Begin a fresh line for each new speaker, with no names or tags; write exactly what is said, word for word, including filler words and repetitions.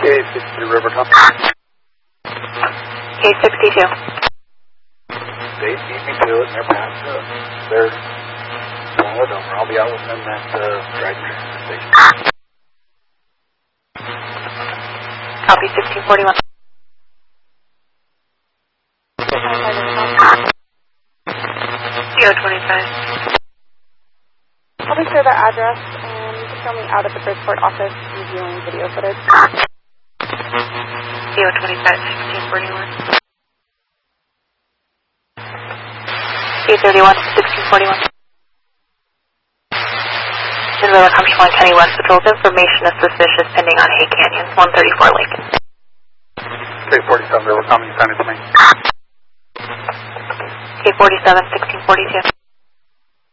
sixty-two River Top.
K sixty-two.
They beat me to it and they're past uh, they're pulling it over. I'll be out with them at uh, Dryden Transfer Station.
Copy sixteen forty-one. Zero twenty-five.
I'll be sure the address and you can show me out at the Bridgeport office reviewing video footage.
Zero twenty-five, sixteen forty-one. K thirty-one, sixteen forty-one. Denver Compton County West Patrol's information is suspicious pending on Hay Canyon, one thirty-four Lincoln.
K forty-seven River Compton, send it to me.
K forty-seven, sixteen forty-two.